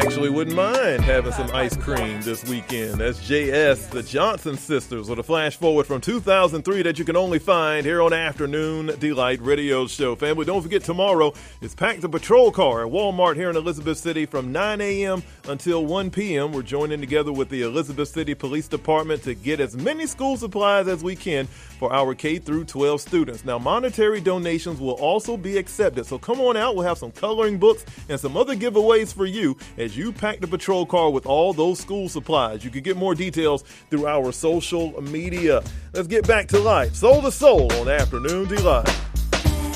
actually wouldn't mind having some ice cream this weekend. That's JS, the Johnson Sisters, with a flash forward from 2003 that you can only find here on Afternoon Delight Radio Show. Family, don't forget tomorrow is Pack the Patrol Car at Walmart here in Elizabeth City from 9 a.m. until 1 p.m. We're joining together with the Elizabeth City Police Department to get as many school supplies as we can for our K through 12 students. Now, monetary donations will also be accepted, so come on out. We'll have some coloring books and some other giveaways for you as you pack the patrol car with all those school supplies. You can get more details through our social media. Let's get back to life. Soul to Soul on Afternoon Delight.